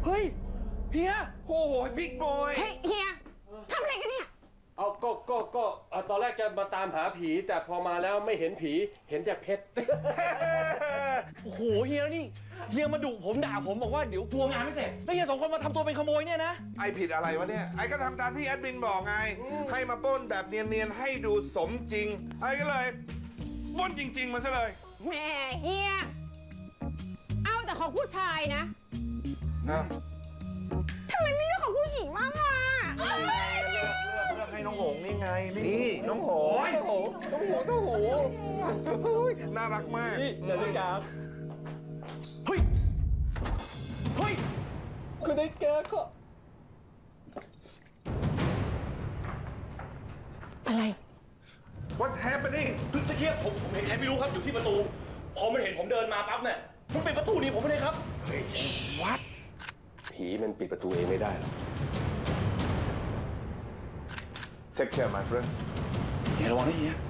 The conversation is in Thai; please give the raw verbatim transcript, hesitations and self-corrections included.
เฮ้ยเฮียโอ้โหบิ๊กบอยเฮ้ยเฮียทำอะไรกันเนี่ยเอาก็ก็ก็ตอนแรกจะมาตามหาผีแต่พอมาแล้วไม่เห็นผีเห็นแต่เพชรโอ้โหเฮียนี่เฮียมาดุผมด่าผมบอกว่าเดี๋ยวกลัวงานไม่เสร็จแล้วเฮียสองคนมาทำตัวเป็นขโมยเนี่ยนะไอผิดอะไรวะเนี่ยไอก็ทำตามที่แอดมินบอกไงให้มาปล้นแบบเนียนๆให้ดูสมจริงไอก็เลยปล้นจริงๆมันซะเลยแหม่เฮียเอาแต่ของผู้ชายนะนะทำไมไม่เลือกของผู้หญิงบ้างอ่ะเลือกเลือกให้น้องหงนี่ไงนี่น้องหงน้องหงน้องหงน้องหงน่ารักมากนี่นาฬิกาเฮ้ยเฮ้ยคุณได้แกก็อะไร What's happening คือตะเกียบผมผมเห็นใครไม่รู้ครับอยู่ที่ประตูพอมันเห็นผมเดินมาปั๊บเนี่ยมันเป็นประตูนี้ผมไม่ได้ครับเฮ้ยวัดผีมันปิดประตูเองไม่ได้หรอก Take care my friend เฮียระวังนะเฮีย